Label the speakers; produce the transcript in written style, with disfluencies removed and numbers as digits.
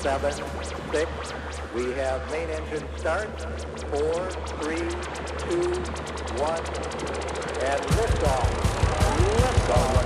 Speaker 1: 7, 6. We have main engine start. 4, 3, 2, 1. And liftoff. Liftoff.